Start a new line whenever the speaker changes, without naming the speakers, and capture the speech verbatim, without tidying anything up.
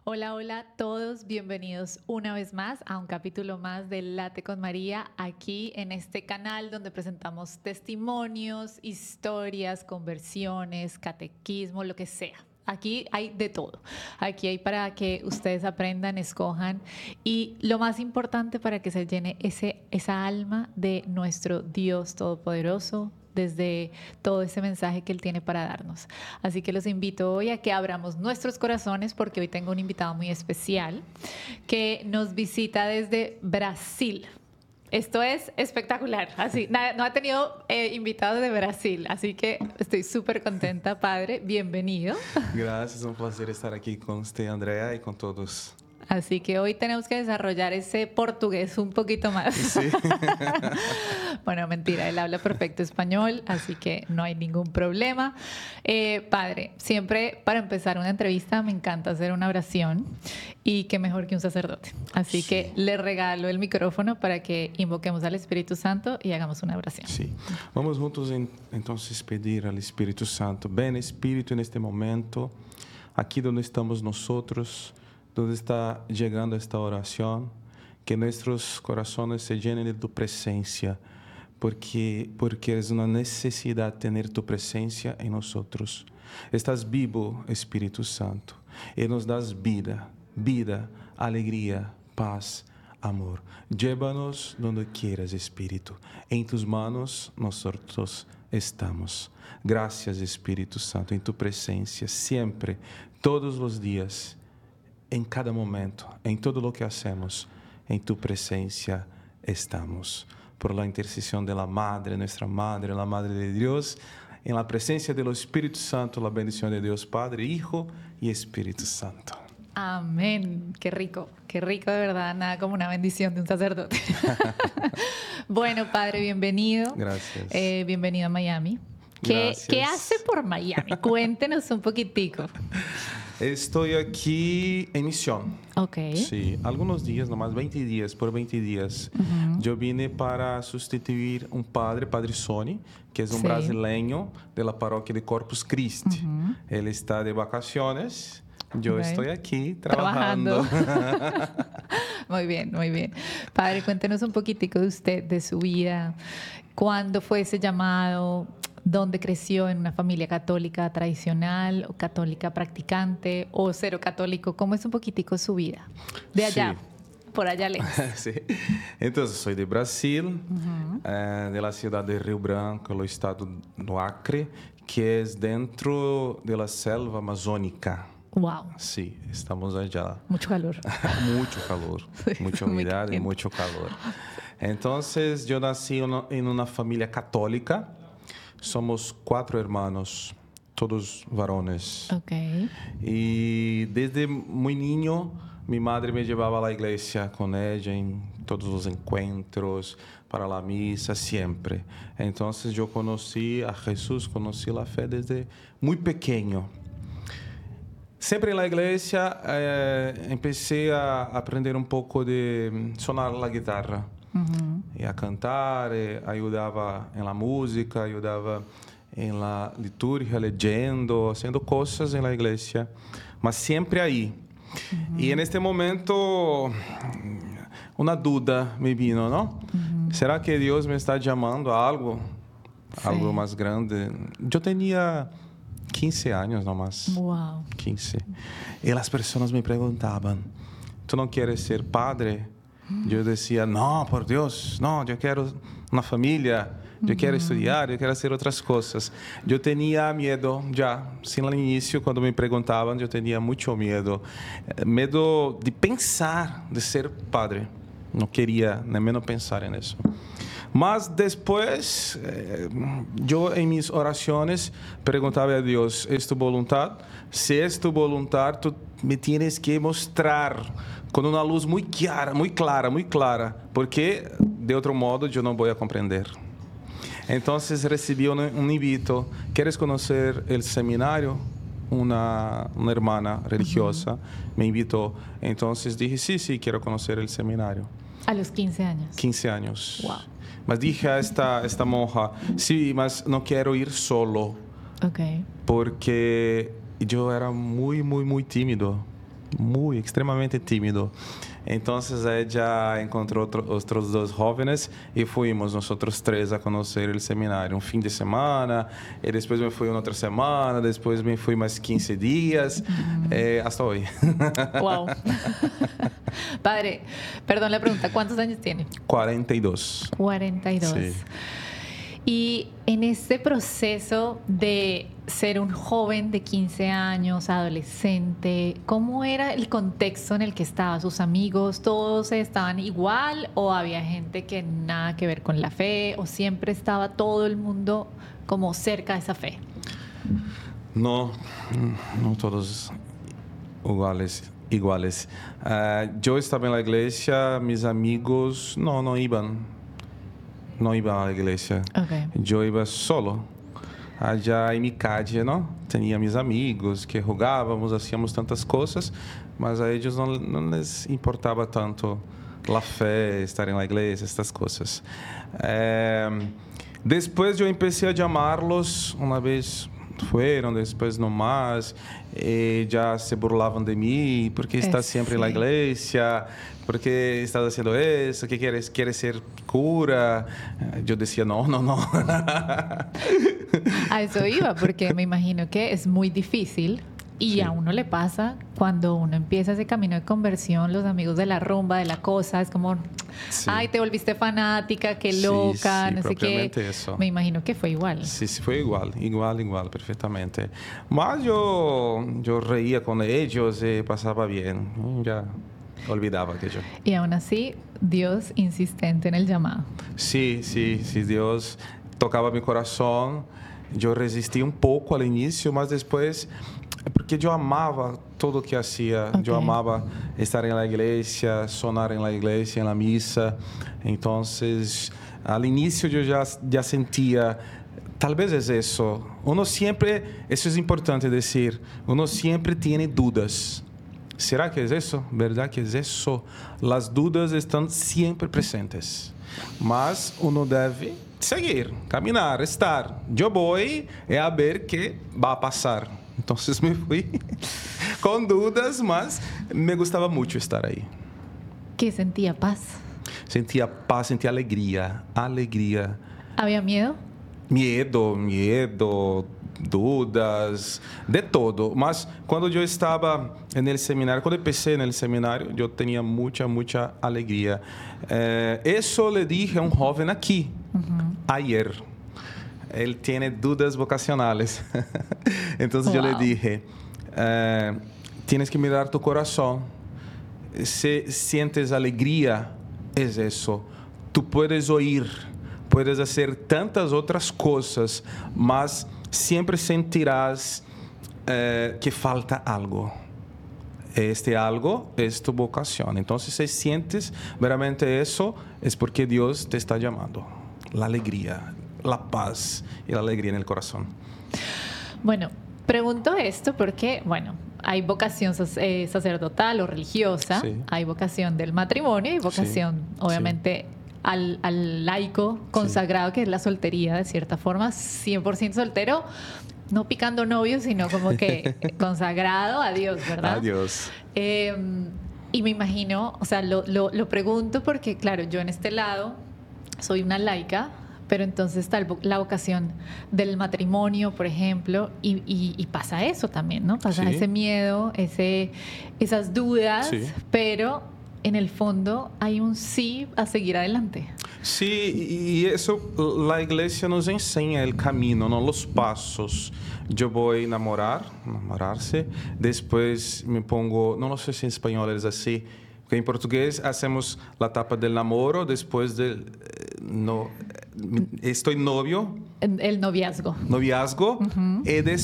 Hola, hola a todos, bienvenidos una vez más a un capítulo más de Late con María, aquí en este canal donde presentamos testimonios, historias, conversiones, catequismo, lo que sea. Aquí hay de todo. Aquí hay para que ustedes aprendan, escojan y lo más importante para que se llene ese, esa alma de nuestro Dios Todopoderoso, desde todo ese mensaje que Él tiene para darnos. Así que los invito hoy a que abramos nuestros corazones porque hoy tengo un invitado muy especial que nos visita desde Brasil. Esto es espectacular. Así, no ha tenido eh, invitados de Brasil, así que estoy súper contenta, padre. Bienvenido.
Gracias, un placer estar aquí con usted, Andrea, y con todos.
Así que hoy tenemos que desarrollar ese portugués un poquito más.
Sí.
Bueno, mentira, él habla perfecto español, así que no hay ningún problema. Eh, padre, siempre para empezar una entrevista me encanta hacer una oración y qué mejor que un sacerdote. Así sí. que le regalo el micrófono para que invoquemos al Espíritu Santo y hagamos una oración.
Sí. Vamos juntos en, entonces pedir al Espíritu Santo. Ven, Espíritu, en este momento, aquí donde estamos nosotros, donde está llegando esta oración, que nuestros corazones se llenen de tu presencia, porque, porque es una necesidad tener tu presencia en nosotros. Estás vivo, Espíritu Santo, y nos das vida, vida, alegría, paz, amor. Llévanos donde quieras, Espíritu. En tus manos nosotros estamos. Gracias, Espíritu Santo, en tu presencia, siempre, todos los días, en cada momento, en todo lo que hacemos, en tu presencia estamos. Por la intercesión de la Madre, nuestra Madre, la Madre de Dios, en la presencia del Espíritu Santo, la bendición de Dios Padre, Hijo y Espíritu Santo.
Amén. Qué rico, qué rico de verdad, nada como una bendición de un sacerdote. Bueno, Padre, bienvenido.
Gracias.
Eh, bienvenido a Miami. ¿Qué, ¿Qué hace por Miami? Cuéntenos un poquitico.
Estoy aquí en misión.
Ok.
Sí, algunos días, nomás veinte días, por veinte días. Uh-huh. Yo vine para sustituir un padre, Padre Sony, que es un sí. brasileño de la parroquia de Corpus Christi. Uh-huh. Él está de vacaciones. Yo okay. estoy aquí trabajando.
trabajando. Muy bien, muy bien. Padre, cuéntenos un poquitico de usted, de su vida. ¿Cuándo fue ese llamado? ¿Dónde creció? ¿En una familia católica tradicional o católica practicante o cero católico? ¿Cómo es un poquitico su vida? De allá, sí. por allá lejos.
Sí. Entonces, soy de Brasil, uh-huh. eh, de la ciudad de Rio Branco, el estado do Acre, que es dentro de la selva amazónica.
Wow.
Sí, estamos allá.
Mucho calor.
Mucho calor, sí, mucha humedad y mucho calor. Entonces, yo nací en una familia católica. Somos cuatro hermanos, todos varones.
Okay.
Y desde muy niño, mi madre me llevaba a la iglesia con ella en todos los encuentros, para la misa, siempre. Entonces yo conocí a Jesús, conocí la fe desde muy pequeño. Siempre en la iglesia eh, empecé a aprender un poco de sonar la guitarra. Uh-huh. E a cantar, e ajudava em la música, ajudava em la liturgia, leyendo, haciendo cosas en la iglesia, mas sempre aí. Uh-huh. E neste momento, uma dúvida me vino, não? Uh-huh. Será que Deus me está chamando a algo, sí. algo mais grande? Eu tinha quince anos, não mais.
Wow.
quince. E as pessoas me perguntavam: "Tu não queres ser padre?" Eu dizia, não, por Deus, não, eu quero uma família, eu quero estudar, eu quero fazer outras coisas. Eu tinha medo já, sim, no início, quando me perguntavam, eu tinha muito medo. Medo de pensar, de ser padre. Não queria nem menos pensar nisso. Mas depois, eu em minhas orações perguntava a Deus, ¿es tu voluntad? Se es tu voluntad, tu me tienes que mostrar com uma luz muito clara, muito clara, muito clara, porque de outro modo eu não vou compreender. Então, recebi um, um invito. ¿Queres conhecer o seminário? Uma uma irmã religiosa uh-huh. me invitou. Então, dije, sí, sí, quero conhecer o seminário.
A los quince años.
quince anos.
Wow.
Mas dije a esta, esta monja, sí, mas não quero ir solo.
Okay.
Porque eu era muito, muito, muito tímido. muy, extremamente tímido. Entonces ella encontró otro, otros dos jóvenes y fuimos nosotros tres a conocer el seminario. Un fin de semana, y después me fui una otra semana, después me fui más quince días, uh-huh. eh, hasta hoy.
Wow. Padre, perdón la pregunta, ¿cuántos años tiene?
cuarenta y dos.
cuarenta y dos.
Sí.
Y en este proceso de ser un joven de quince años, adolescente, ¿cómo era el contexto en el que estaba? ¿Sus amigos todos estaban igual o había gente que nada que ver con la fe o siempre estaba todo el mundo como cerca de esa fe?
No, no todos iguales. iguales. Uh, yo estaba en la iglesia, mis amigos no, no iban. No iba a la iglesia.
Okay.
Yo iba solo. Allá en mi calle, ¿no? Tenía mis amigos que jugábamos, hacíamos tantas cosas, mas a ellos no, no les importaba tanto la fe, estar en la iglesia, estas cosas. Eh, después yo empecé a llamarlos, una vez fueron, después no más, y ya se burlaban de mí, porque estás
sí.
siempre en la iglesia, porque estás haciendo eso, que quieres, quieres ser cura. Yo decía, no, no, no.
A eso iba, porque me imagino que es muy difícil y sí. a uno le pasa cuando uno empieza ese camino de conversión, los amigos de la rumba, de la cosa, es como, sí. ay, te volviste fanática, qué loca,
sí, sí,
no sé qué.
Eso.
Me imagino que fue igual.
Sí, sí, fue igual, igual, igual, perfectamente. Mas yo, yo reía con ellos y pasaba bien, ya olvidaba aquello.
Y aún así, Dios insistente en el llamado.
Sí, sí, sí, Dios tocaba mi corazón. Yo resistí un poco al inicio, mas después, porque yo amaba todo lo que hacía. Okay. Yo amaba estar en la iglesia, sonar en la iglesia, en la misa. Entonces, al inicio yo ya, ya sentía, tal vez es eso. Uno siempre, eso es importante decir, uno siempre tiene dudas. ¿Será que es eso? ¿Verdad que es eso? Las dudas están siempre presentes. Mas uno debe seguir, caminar, estar. Yo voy a ver qué va a pasar. Entonces me fui con dudas, mas me gustaba mucho estar ahí.
¿Qué sentía? ¿Paz?
Sentía paz, sentía alegría, alegría.
¿Había miedo?
Miedo, miedo, dudas, de todo. Mas quando eu estava no seminário, quando empecé no seminário, eu tinha muita, muita alegria. Eh, isso le dije a um jovem aqui, uh-huh. ayer. Ele tem dudas vocacionais. Então, wow. eu le dije, eh, tienes que mirar tu coração. Se sientes alegria, é isso. Tu puedes oír, puedes hacer tantas outras coisas, mas siempre sentirás eh, que falta algo. Este algo es tu vocación. Entonces, si sientes veramente eso, es porque Dios te está llamando. La alegría, la paz y la alegría en el corazón.
Bueno, pregunto esto porque, bueno, hay vocación eh, sacerdotal o religiosa, sí. hay vocación del matrimonio y vocación, sí. obviamente, sí. Al, al laico consagrado, sí. que es la soltería, de cierta forma, cien por ciento soltero, no picando novios, sino como que consagrado a Dios, ¿verdad?
A Dios.
Eh, y me imagino, o sea, lo, lo, lo pregunto porque, claro, yo en este lado soy una laica, pero entonces está el, la vocación del matrimonio, por ejemplo, y, y, y pasa eso también, ¿no? Pasa sí. ese miedo, ese, esas dudas, sí. pero en el fondo hay un sí a seguir adelante.
Sí, y eso la iglesia nos enseña el camino, ¿no? Los pasos. Yo voy a enamorar, enamorarse, después me pongo, no lo sé si en español es así, porque en portugués hacemos la etapa del namoro, después del, no, estoy novio.
El noviazgo.
Noviazgo, uh-huh. y después